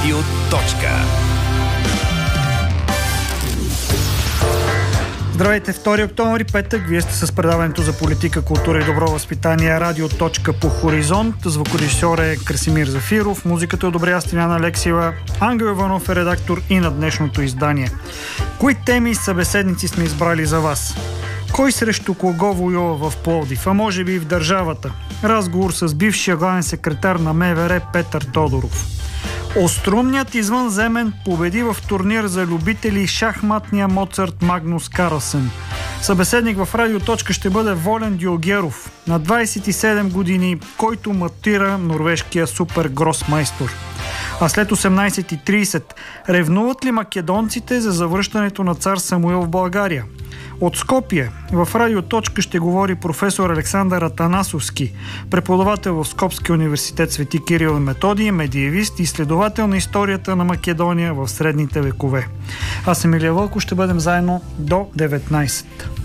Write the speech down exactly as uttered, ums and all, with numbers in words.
Радио Точка. Здравейте, втори октомври, петък. Вие сте с предаването за политика, култура и добро възпитание Радио Точка по Хоризонт. Звукорежисьор е Красимир Зафиров, музиката е добрия Стиляна Алексиева, Ангел Иванов е редактор и на днешното издание. Кои теми и събеседници сме избрали за вас? Кой срещу кого воюва в Пловдив, а може би и в държавата? Разговор с бившия главен секретар на МВР Петър Тодоров. Острумният извънземен победи в турнир за любители шахматния Моцарт Магнус Карлсен. Събеседник в Радио Точка ще бъде Волен Дюлгеров, на двадесет и седем години, който матира норвежкия супер гросмайстор. А след осемнадесет и тридесет ревнуват ли македонците за завръщането на цар Самуил в България? От Скопие в Радио Точка ще говори професор Александър Атанасовски, преподавател в Скопския университет Свети Кирил и Методий, медиевист и изследовател на историята на Македония в средните векове. Аз съм Илия Вълков, ще бъдем заедно до деветнадесет.